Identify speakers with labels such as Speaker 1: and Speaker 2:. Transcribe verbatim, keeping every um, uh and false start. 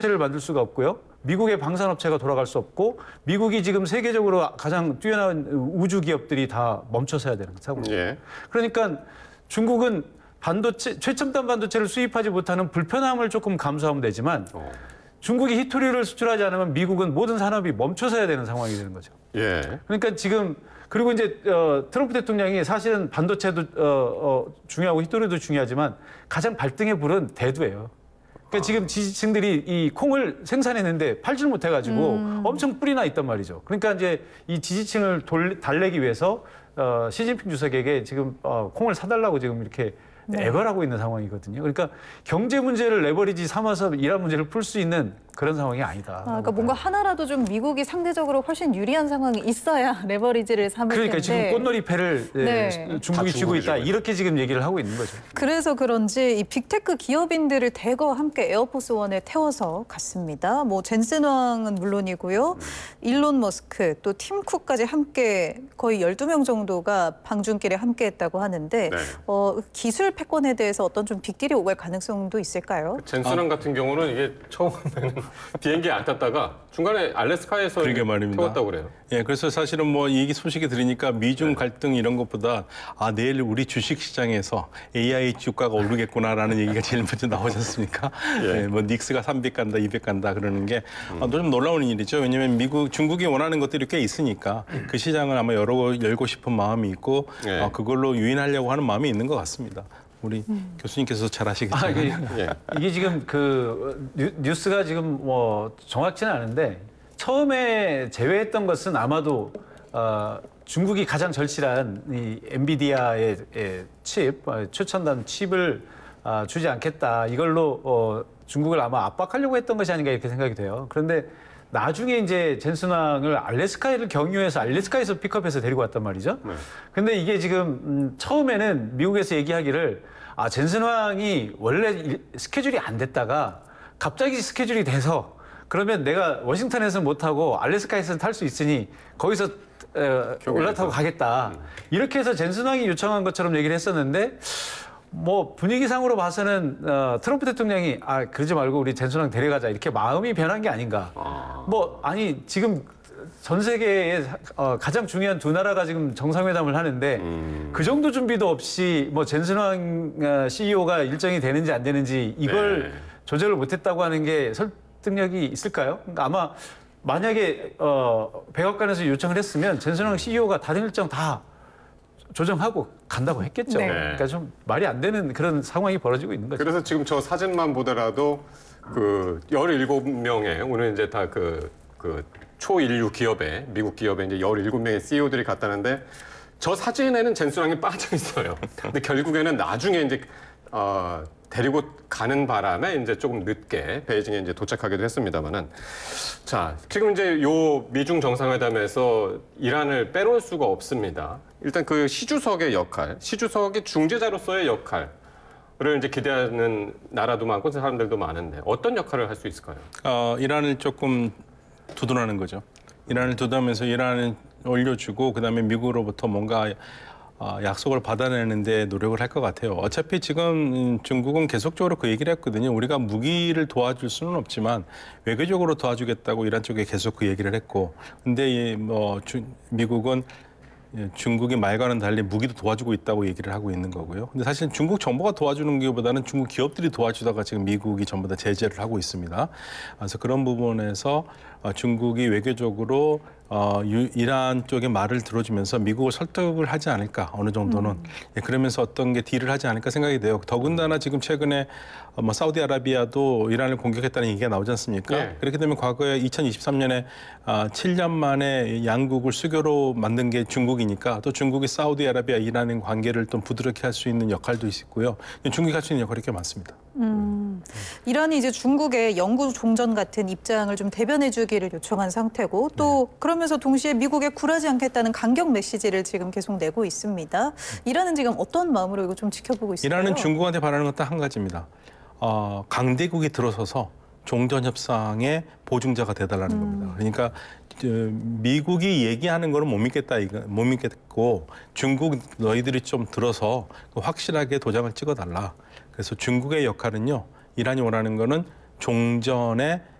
Speaker 1: 를 만들 수가 없고요. 미국의 방산업체가 돌아갈 수 없고 미국이 지금 세계적으로 가장 뛰어난 우주 기업들이 다 멈춰서야 되는 상황입니다. 예. 그러니까 중국은 반도체, 최첨단 반도체를 수입하지 못하는 불편함을 조금 감수하면 되지만 어. 중국이 히토리를 수출하지 않으면 미국은 모든 산업이 멈춰서야 되는 상황이 되는 거죠. 예. 그러니까 지금 그리고 이제 어, 트럼프 대통령이 사실은 반도체도 어, 어, 중요하고 히토리도 중요하지만 가장 발등에 불은 대두예요. 그러니까 아. 지금 지지층들이 이 콩을 생산했는데 팔질 못해가지고 음. 엄청 뿔이 나 있단 말이죠. 그러니까 이제 이 지지층을 돌, 달래기 위해서 어, 시진핑 주석에게 지금 어, 콩을 사달라고 지금 이렇게 네. 애걸하고 있는 상황이거든요. 그러니까 경제 문제를 레버리지 삼아서 이란 문제를 풀 수 있는 그런 상황이 아니다.
Speaker 2: 아, 그러니까 뭔가 하나라도 좀 미국이 상대적으로 훨씬 유리한 상황이 있어야 레버리지를 삼을
Speaker 1: 그러니까
Speaker 2: 텐데.
Speaker 1: 지금 꽃놀이패를 네. 중국이 쥐고 있다. 이렇게 지금 얘기를 하고 있는 거죠.
Speaker 2: 그래서 그런지 이 빅테크 기업인들을 대거 함께 에어포스원에 태워서 갔습니다. 뭐 젠센왕은 물론이고요. 일론 머스크 또 팀 쿡까지 함께 거의 열두 명 정도가 방중길에 함께했다고 하는데 네. 어, 기술 패권에 대해서 어떤 좀 빅딜이 오갈 가능성도 있을까요?
Speaker 3: 젠슨왕 아. 같은 경우는 이게 처음에는 비행기에 안 탔다가 중간에 알래스카에서 태웠다고 그래요.
Speaker 4: 예, 그래서 사실은 뭐 이 소식이 들으니까 미중 네. 갈등 이런 것보다 아 내일 우리 주식시장에서 에이아이 주가가 오르겠구나라는 얘기가 제일 먼저 나오지 않습니까? 예. 예, 뭐 닉스가 삼백 간다, 이백 간다 그러는 게 음. 아, 좀 놀라운 일이죠. 왜냐하면 미국, 중국이 원하는 것들이 꽤 있으니까 음. 그 시장을 아마 열고, 열고 싶은 마음이 있고 예. 어, 그걸로 유인하려고 하는 마음이 있는 것 같습니다. 우리 음. 교수님께서 잘 아시겠지만. 아,
Speaker 1: 이게, 예. 이게 지금 그 뉴스가 지금 뭐 정확치는 않은데 처음에 제외했던 것은 아마도 어, 중국이 가장 절실한 이 엔비디아의 칩, 최첨단 칩을 어, 주지 않겠다. 이걸로 어, 중국을 아마 압박하려고 했던 것이 아닌가 이렇게 생각이 돼요. 그런데 나중에 이제 젠슨왕을 알래스카를 경유해서 알래스카에서 픽업해서 데리고 왔단 말이죠. 네. 근데 이게 지금 음, 처음에는 미국에서 얘기하기를 아 젠슨왕이 원래 스케줄이 안 됐다가 갑자기 스케줄이 돼서 그러면 내가 워싱턴에서 못하고 알래스카에서 탈 수 있으니 거기서 에, 올라타고 가겠다. 음. 이렇게 해서 젠슨왕이 요청한 것처럼 얘기를 했었는데 뭐 분위기상으로 봐서는 어, 트럼프 대통령이 아 그러지 말고 우리 젠슨왕 데려가자 이렇게 마음이 변한 게 아닌가. 아. 뭐 아니 지금 전 세계의 어, 가장 중요한 두 나라가 지금 정상회담을 하는데 음. 그 정도 준비도 없이 뭐 젠슨왕 씨이오가 일정이 되는지 안 되는지 이걸 네. 조절을 못했다고 하는 게 설득력이 있을까요? 그러니까 아마 만약에 어, 백악관에서 요청을 했으면 젠슨왕 씨이오가 다른 일정 다 조정하고 간다고 했겠죠. 네. 그러니까 좀 말이 안 되는 그런 상황이 벌어지고 있는 거죠.
Speaker 3: 그래서 지금 저 사진만 보더라도 그 열일곱 명의 오늘 이제 다 그 그 초인류 기업에 미국 기업에 이제 열일곱 명의 씨이오들이 갔다는데 저 사진에는 젠슨왕이 빠져 있어요. 근데 결국에는 나중에 이제 어, 데리고 가는 바람에 이제 조금 늦게 베이징에 이제 도착하기도 했습니다만은 자 지금 이제 요 미중 정상회담에서 이란을 빼놓을 수가 없습니다. 일단 그 시주석의 역할, 시주석의 중재자로서의 역할을 이제 기대하는 나라도 많고 사람들도 많은데 어떤 역할을 할 수 있을까요?
Speaker 4: 어, 이란을 조금 두둔하는 거죠. 이란을 두둔하면서 이란을 올려주고 그다음에 미국으로부터 뭔가 어, 약속을 받아내는 데 노력을 할 것 같아요. 어차피 지금 중국은 계속적으로 그 얘기를 했거든요. 우리가 무기를 도와줄 수는 없지만 외교적으로 도와주겠다고 이란 쪽에 계속 그 얘기를 했고 근데 뭐 주, 미국은 중국이 말과는 달리 무기도 도와주고 있다고 얘기를 하고 있는 거고요. 근데 사실 중국 정부가 도와주는 것보다는 중국 기업들이 도와주다가 지금 미국이 전부 다 제재를 하고 있습니다. 그래서 그런 부분에서 중국이 외교적으로 어, 유, 이란 쪽의 말을 들어주면서 미국을 설득을 하지 않을까 어느 정도는 음. 예, 그러면서 어떤 게 딜을 하지 않을까 생각이 돼요. 더군다나 지금 최근에 어, 뭐 사우디아라비아도 이란을 공격했다는 얘기가 나오지 않습니까? 네. 그렇게 되면 과거에 이천이십삼 년에 어, 칠 년 만에 양국을 수교로 만든 게 중국이니까 또 중국이 사우디아라비아 이란의 관계를 좀 부드럽게 할 수 있는 역할도 있고요. 중국이 할 수 있는 역할이 꽤 많습니다.
Speaker 2: 음, 이란이 이제 중국의 영구 종전 같은 입장을 좀 대변해주기를 요청한 상태고 또 네. 그러면서 동시에 미국에 굴하지 않겠다는 강경 메시지를 지금 계속 내고 있습니다. 이란은 지금 어떤 마음으로 이거 좀 지켜보고 있을까요?
Speaker 4: 이란은 중국한테 바라는 건 딱 한 가지입니다. 어, 강대국이 들어서서 종전협상의 보증자가 돼달라는 음. 겁니다. 그러니까 미국이 얘기하는 거는 못 믿겠다 이거 못 믿겠고 중국 너희들이 좀 들어서 확실하게 도장을 찍어달라. 그래서 중국의 역할은요. 이란이 원하는 거는 종전의